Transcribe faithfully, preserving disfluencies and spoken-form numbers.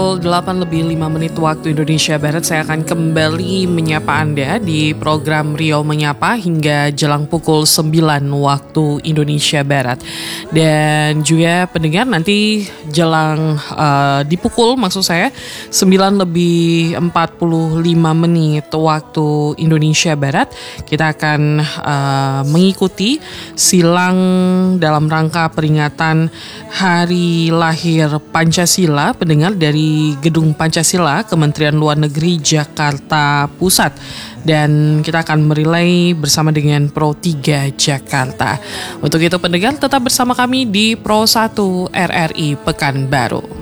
delapan lebih lima menit waktu Indonesia Barat, saya akan kembali menyapa Anda di program Riau Menyapa hingga jelang pukul sembilan waktu Indonesia Barat. Dan juga pendengar, nanti jelang uh, di pukul maksud saya sembilan lebih empat puluh lima menit waktu Indonesia Barat, kita akan uh, mengikuti silang dalam rangka peringatan Hari Lahir Pancasila, pendengar, dari Gedung Pancasila, Kementerian Luar Negeri Jakarta Pusat. Dan kita akan merilai bersama dengan Pro tiga Jakarta. Untuk itu pendengar, tetap bersama kami di Pro satu R R I Pekanbaru.